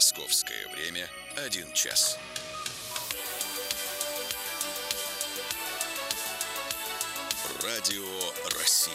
Московское время 1 час. Радио России.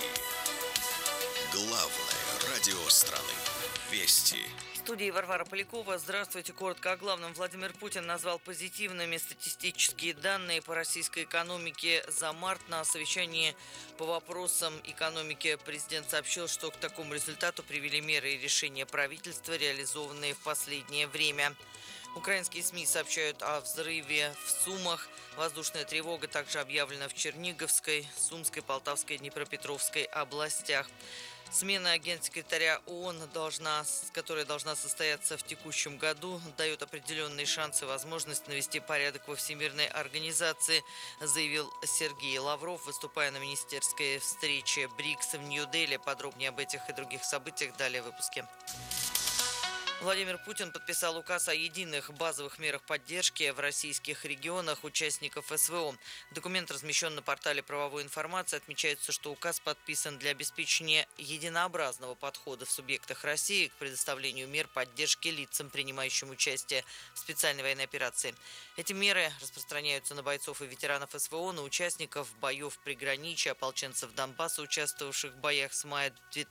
Главное радио страны. Вести. В студии Варвара Полякова. Здравствуйте. Коротко о главном. Владимир Путин назвал позитивными статистические данные по российской экономике за март. На совещании по вопросам экономики президент сообщил, что к такому результату привели меры и решения правительства, реализованные в последнее время. Украинские СМИ сообщают о взрыве в Сумах. Воздушная тревога также объявлена в Черниговской, Сумской, Полтавской и Днепропетровской областях. Смена генсекретаря ООН, которая должна состояться в текущем году, дает определенные шансы и возможность навести порядок во Всемирной организации, заявил Сергей Лавров, выступая на министерской встрече БРИКС в Нью-Дели. Подробнее об этих и других событиях далее в выпуске. Владимир Путин подписал указ о единых базовых мерах поддержки в российских регионах участников СВО. Документ размещен на портале правовой информации. Отмечается, что указ подписан для обеспечения единообразного подхода в субъектах России к предоставлению мер поддержки лицам, принимающим участие в специальной военной операции. Эти меры распространяются на бойцов и ветеранов СВО, на участников боев приграничья, ополченцев Донбасса, участвовавших в боях с мая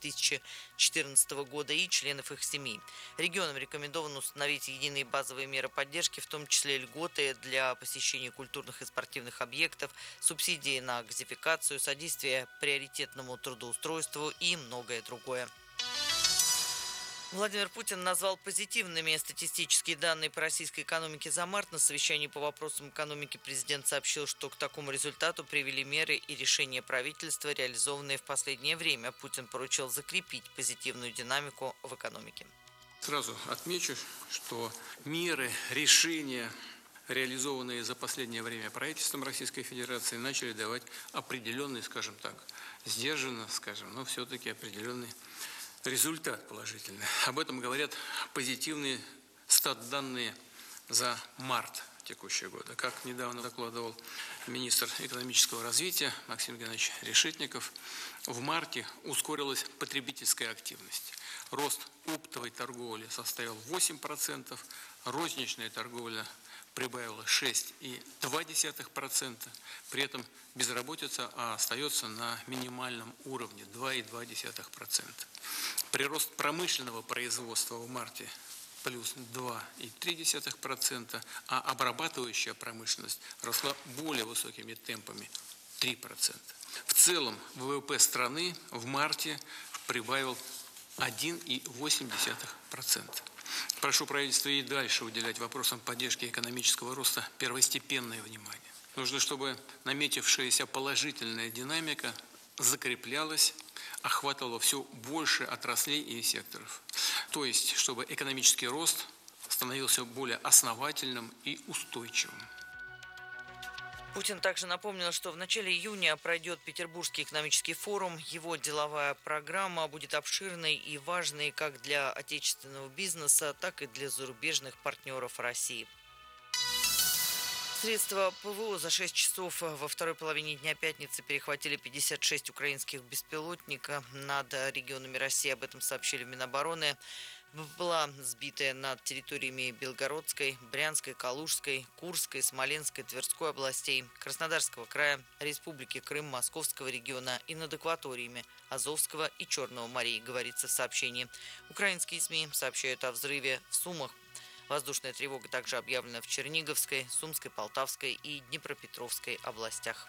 2014 года, и членов их семей. Регионам рекомендовано установить единые базовые меры поддержки, в том числе льготы для посещения культурных и спортивных объектов, субсидии на газификацию, содействие приоритетному трудоустройству и многое другое. Владимир Путин назвал позитивными статистические данные по российской экономике за март. На совещании по вопросам экономики президент сообщил, что к такому результату привели меры и решения правительства, реализованные в последнее время. Путин поручил закрепить позитивную динамику в экономике. Сразу отмечу, что меры, решения, реализованные за последнее время правительством Российской Федерации, начали давать определенный, скажем так, сдержанно, но все-таки определенный результат положительный. Об этом говорят позитивные стат-данные за март текущего года. Как недавно докладывал министр экономического развития Максим Геннадьевич Решетников, в марте ускорилась потребительская активность. Рост оптовой торговли составил 8%, розничная торговля прибавила 6,2%, при этом безработица остается на минимальном уровне 2,2%. Прирост промышленного производства в марте плюс 2,3%, а обрабатывающая промышленность росла более высокими темпами 3%. В целом ВВП страны в марте прибавил 1,8%. Прошу правительство и дальше уделять вопросам поддержки экономического роста первостепенное внимание. Нужно, чтобы наметившаяся положительная динамика закреплялась, охватывала все больше отраслей и секторов. То есть, чтобы экономический рост становился более основательным и устойчивым. Путин также напомнил, что в начале июня пройдет Петербургский экономический форум. Его деловая программа будет обширной и важной как для отечественного бизнеса, так и для зарубежных партнеров России. Средства ПВО за 6 часов во второй половине дня пятницы перехватили 56 украинских беспилотников над регионами России. Об этом сообщили в Минобороны. Была сбитая над территориями Белгородской, Брянской, Калужской, Курской, Смоленской, Тверской областей, Краснодарского края, Республики Крым, Московского региона и над акваториями Азовского и Черного морей, говорится в сообщении. Украинские СМИ сообщают о взрыве в Сумах. Воздушная тревога также объявлена в Черниговской, Сумской, Полтавской и Днепропетровской областях.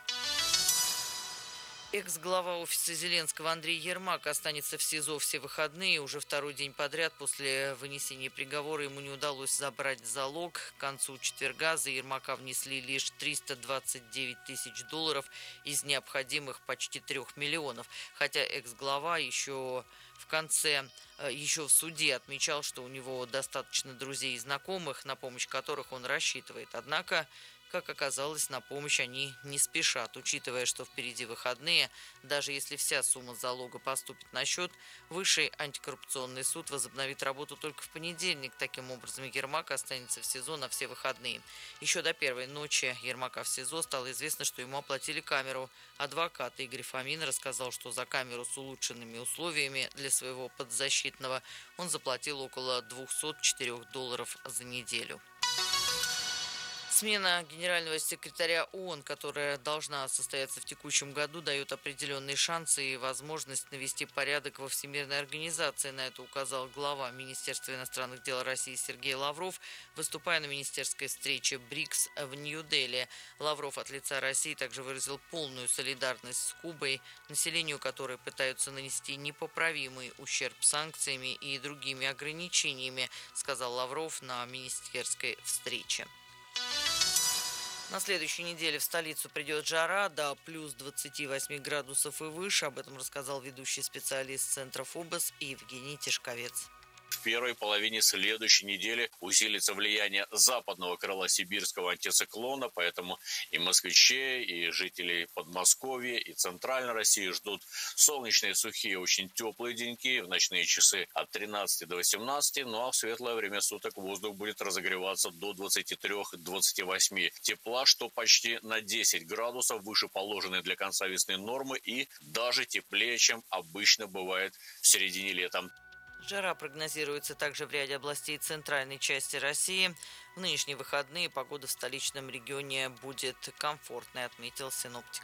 Экс-глава офиса Зеленского Андрей Ермак останется в СИЗО все выходные. Уже второй день подряд после вынесения приговора ему не удалось забрать залог. К концу четверга за Ермака внесли лишь $329 тысяч из необходимых почти 3 миллионов. Хотя экс-глава еще в суде отмечал, что у него достаточно друзей и знакомых, на помощь которых он рассчитывает. Однако Как оказалось, на помощь они не спешат, учитывая, что впереди выходные. Даже если вся сумма залога поступит на счет, Высший антикоррупционный суд возобновит работу только в понедельник. Таким образом, Ермак останется в СИЗО на все выходные. Еще до первой ночи Ермака в СИЗО стало известно, что ему оплатили камеру. Адвокат Игорь Фомин рассказал, что за камеру с улучшенными условиями для своего подзащитного он заплатил около $204 за неделю. Смена генерального секретаря ООН, которая должна состояться в текущем году, дает определенные шансы и возможность навести порядок во Всемирной организации. На это указал глава Министерства иностранных дел России Сергей Лавров, выступая на министерской встрече БРИКС в Нью-Дели. Лавров от лица России также выразил полную солидарность с Кубой, населению которой пытаются нанести непоправимый ущерб санкциями и другими ограничениями, сказал Лавров на министерской встрече. На следующей неделе в столицу придет жара до плюс 28 градусов и выше. Об этом рассказал ведущий специалист Центра ФОБОС Евгений Тишковец. В первой половине следующей недели усилится влияние западного крыла сибирского антициклона, поэтому и москвичей, и жителей Подмосковья, и Центральной России ждут солнечные, сухие, очень теплые деньки, в ночные часы от 13 до 18, ну а в светлое время суток воздух будет разогреваться до 23-28 тепла, что почти на 10 градусов выше положенной для конца весны нормы и даже теплее, чем обычно бывает в середине лета. Жара прогнозируется также в ряде областей центральной части России. В нынешние выходные погода в столичном регионе будет комфортной, отметил синоптик.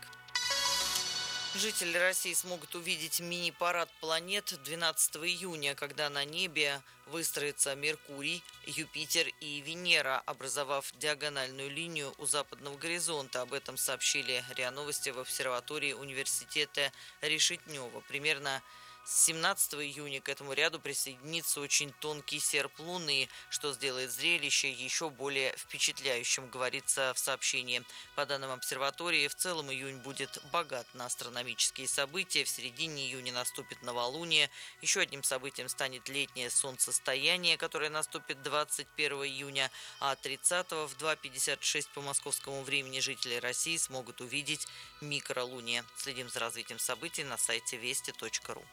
Жители России смогут увидеть мини-парад планет 12 июня, когда на небе выстроятся Меркурий, Юпитер и Венера, образовав диагональную линию у западного горизонта. Об этом сообщили РИА Новости в обсерватории университета Решетнева. Примерно с 17 июня к этому ряду присоединится очень тонкий серп Луны, что сделает зрелище еще более впечатляющим, говорится в сообщении. По данным обсерватории, в целом июнь будет богат на астрономические события. В середине июня наступит новолуние. Еще одним событием станет летнее солнцестояние, которое наступит 21 июня, а 30-го в 2:56 по московскому времени жители России смогут увидеть микролуние. Следим за развитием событий на сайте вести.ру.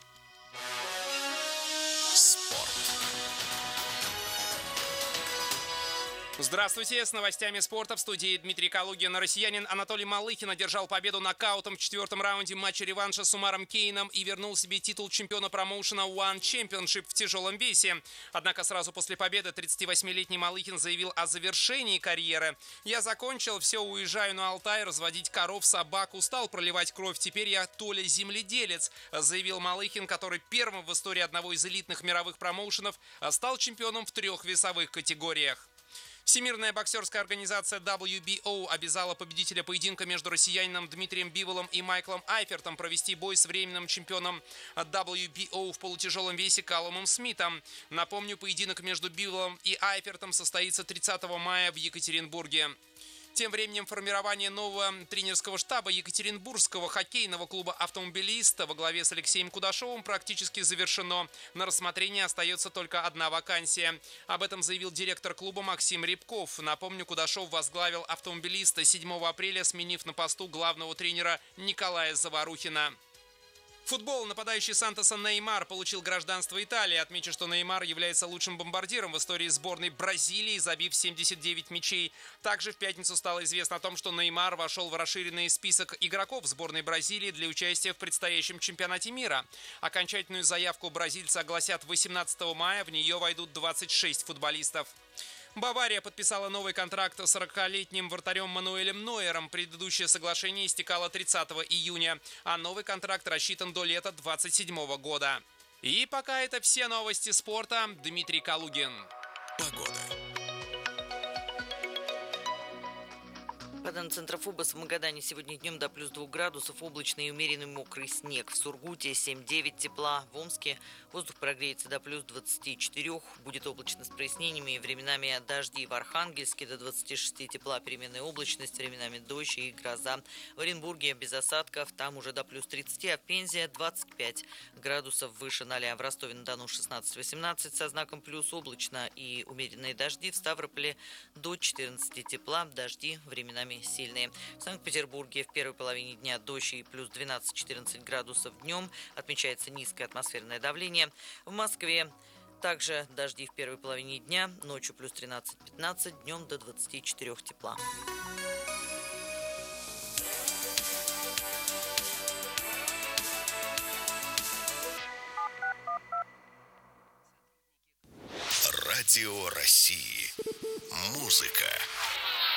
Спорт. Здравствуйте, с новостями спорта в студии Дмитрий Калугин. Россиянин Анатолий Малыхин одержал победу нокаутом в четвертом раунде матча реванша с Умаром Кейном и вернул себе титул чемпиона промоушена One Championship в тяжелом весе. Однако сразу после победы 38-летний Малыхин заявил о завершении карьеры. «Я закончил, все, уезжаю на Алтай, разводить коров, собак, устал проливать кровь, теперь я Толя земледелец», заявил Малыхин, который первым в истории одного из элитных мировых промоушенов стал чемпионом в 3 весовых категориях. Всемирная боксерская организация WBO обязала победителя поединка между россиянином Дмитрием Биволом и Майклом Айфертом провести бой с временным чемпионом WBO в полутяжелом весе Калумом Смитом. Напомню, поединок между Биволом и Айфертом состоится 30 мая в Екатеринбурге. Тем временем формирование нового тренерского штаба Екатеринбургского хоккейного клуба «Автомобилиста» во главе с Алексеем Кудашовым практически завершено. На рассмотрении остается только одна вакансия. Об этом заявил директор клуба Максим Рябков. Напомню, Кудашов возглавил «Автомобилиста» 7 апреля, сменив на посту главного тренера Николая Заварухина. Футбол. Нападающий Сантоса Неймар получил гражданство Италии. Отмечу, что Неймар является лучшим бомбардиром в истории сборной Бразилии, забив 79 мячей. Также в пятницу стало известно о том, что Неймар вошел в расширенный список игроков сборной Бразилии для участия в предстоящем чемпионате мира. Окончательную заявку бразильца огласят 18 мая. В нее войдут 26 футболистов. Бавария подписала новый контракт с 40-летним вратарем Мануэлем Нойером. Предыдущее соглашение истекало 30 июня, а новый контракт рассчитан до лета 2027 года. И пока это все новости спорта. Дмитрий Калугин. Погода. По данным Центра ФОБОС, в Магадане сегодня днем до плюс 2 градусов, облачный и умеренный мокрый снег. В Сургуте 7-9 тепла, в Омске воздух прогреется до плюс 24, будет облачно с прояснениями и временами дожди. В Архангельске до 26 тепла, переменная облачность, временами дождь и гроза. В Оренбурге без осадков, там уже до плюс 30, а в Пензе 25 градусов выше 0. В Ростове-на-Дону 16-18 со знаком плюс, облачно и умеренные дожди. В Ставрополе до 14 тепла, дожди временами сильные. В Санкт-Петербурге в первой половине дня дождь и плюс 12-14 градусов днем. Отмечается низкое атмосферное давление. В Москве также дожди в первой половине дня. Ночью плюс 13-15, днем до 24 тепла. Радио России. Музыка